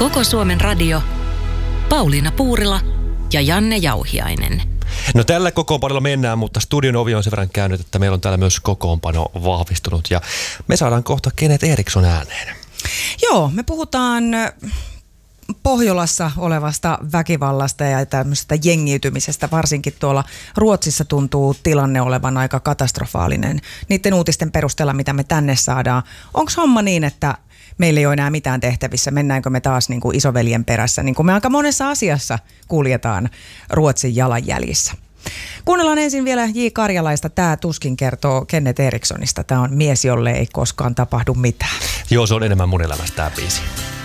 Koko Suomen radio, Pauliina Puurila ja Janne Jauhiainen. No tällä kokoonpanolla mennään, mutta studion ovi on sen verran käynyt, että meillä on täällä myös kokoonpano vahvistunut. Ja me saadaan kohta Kenneth Eriksson ääneen. Joo, me puhutaan Pohjolassa olevasta väkivallasta ja tämmöisestä jengiytymisestä. Varsinkin tuolla Ruotsissa tuntuu tilanne olevan aika katastrofaalinen. Niiden uutisten perusteella, mitä me tänne saadaan. Onko homma niin, että meillä ei ole enää mitään tehtävissä? Mennäänkö me taas niin kuin isoveljen perässä, niin kuin me aika monessa asiassa kuljetaan Ruotsin jalanjäljissä? Kuunnellaan ensin vielä J. Karjalaista. Tämä tuskin kertoo Kenneth Erikssonista. Tämä on mies, jolle ei koskaan tapahdu mitään. Joo, se on enemmän mun elämästä tämä biisi.